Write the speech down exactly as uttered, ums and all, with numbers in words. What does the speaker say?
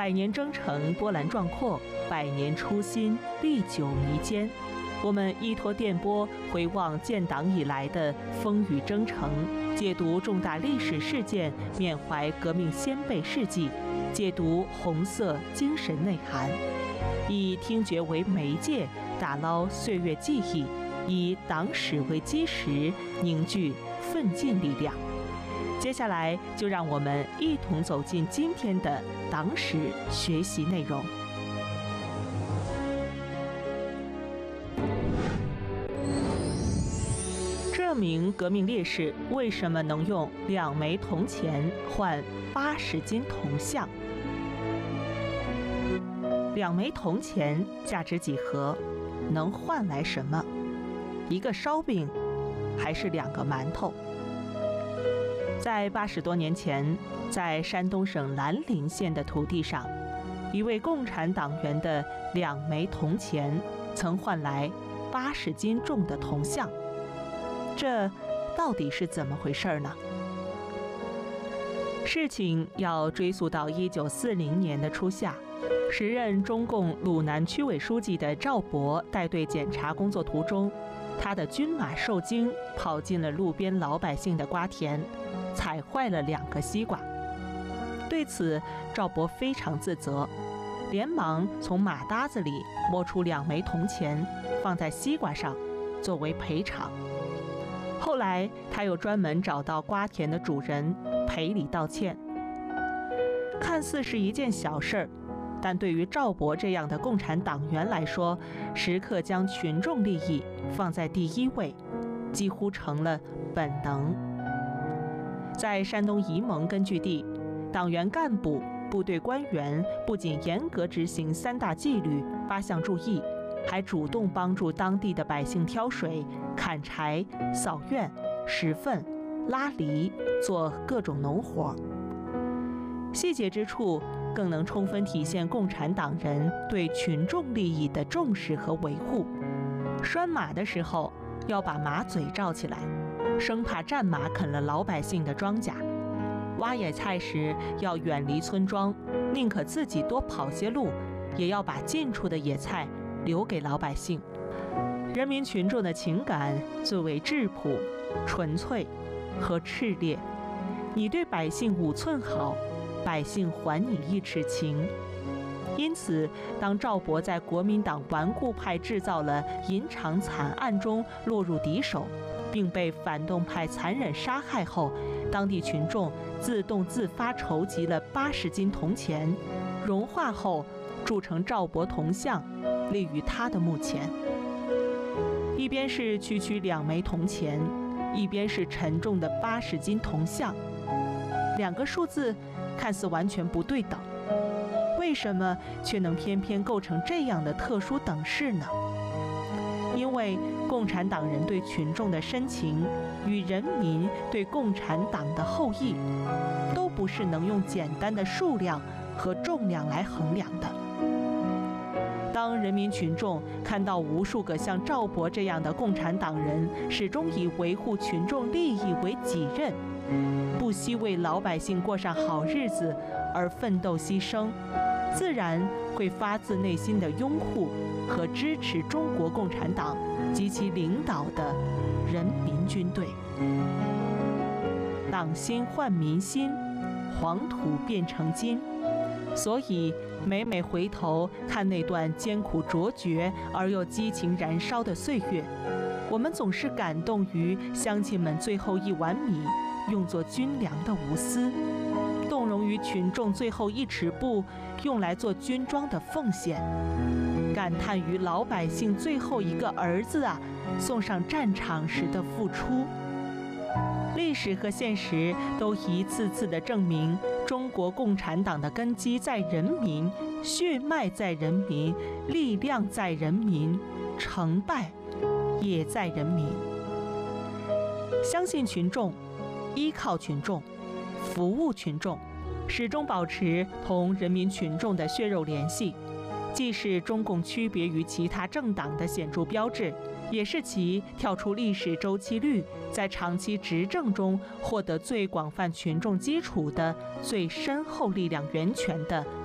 百年征程波澜壮阔，百年初心历久弥坚。我们依托电波回望建党以来的风雨征程，解读重大历史事件，缅怀革命先辈事迹，解读红色精神内涵，以听觉为媒介，打捞岁月记忆，以党史为基石，凝聚奋进力量。接下来就让我们一同走进今天的党史学习内容。这名革命烈士为什么能用两枚铜钱换八十斤铜像？两枚铜钱价值几何？能换来什么？一个烧饼，还是两个馒头？在八十多年前，在山东省兰陵县的土地上，一位共产党员的两枚铜钱曾换来八十斤重的铜像。这到底是怎么回事呢？事情要追溯到一九四零年的初夏，时任中共鲁南区委书记的赵博带队检查工作途中，他的军马受惊，跑进了路边老百姓的瓜田，踩坏了两个西瓜。对此，赵博非常自责，连忙从马搭子里摸出两枚铜钱，放在西瓜上作为赔偿。后来，他又专门找到瓜田的主人赔礼道歉。看似是一件小事儿，但对于赵博这样的共产党员来说，时刻将群众利益放在第一位，几乎成了本能。在山东沂蒙根据地，党员干部、部队官员不仅严格执行三大纪律、八项注意，还主动帮助当地的百姓挑水、砍柴、扫院、拾粪、拉犁，做各种农活。细节之处更能充分体现共产党人对群众利益的重视和维护。拴马的时候要把马嘴罩起来，生怕战马啃了老百姓的庄稼；挖野菜时要远离村庄，宁可自己多跑些路，也要把近处的野菜留给老百姓。人民群众的情感最为质朴、纯粹和炽烈。你对百姓五寸好，百姓还你一尺情。因此，当赵博在国民党顽固派制造了银场惨案中落入敌手，并被反动派残忍杀害后，当地群众自动自发筹集了八十斤铜钱，融化后铸成赵博铜像，立于他的墓前。一边是区区两枚铜钱，一边是沉重的八十斤铜像，两个数字看似完全不对等，为什么却能偏偏构成这样的特殊等式呢？因为共产党人对群众的深情与人民对共产党的厚谊，都不是能用简单的数量和重量来衡量的。当人民群众看到无数个像赵博这样的共产党人始终以维护群众利益为己任，不惜为老百姓过上好日子而奋斗牺牲，自然会发自内心的拥护和支持中国共产党及其领导的人民军队。党心换民心，黄土变成金。所以每每回头看那段艰苦卓绝而又激情燃烧的岁月，我们总是感动于乡亲们最后一碗米用作军粮的无私，动容于群众最后一尺布用来做军装的奉献，感叹于老百姓最后一个儿子啊送上战场时的付出。历史和现实都一次次地证明，中国共产党的根基在人民，血脉在人民，力量在人民，成败也在人民。相信群众，依靠群众，服务群众，始终保持同人民群众的血肉联系，既是中共区别于其他政党的显著标志，也是其跳出历史周期率，在长期执政中获得最广泛群众基础的最深厚力量源泉的